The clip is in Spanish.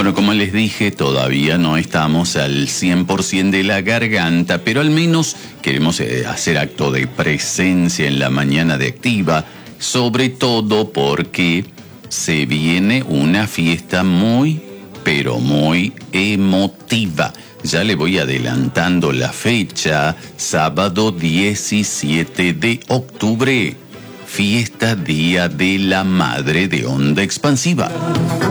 Bueno, como les dije, todavía no estamos al 100% de la garganta, pero al menos queremos hacer acto de presencia en la mañana de Activa, sobre todo porque se viene una fiesta muy, pero muy emotiva. Ya le voy adelantando la fecha, sábado 17 de octubre, fiesta Día de la Madre de Onda Expansiva.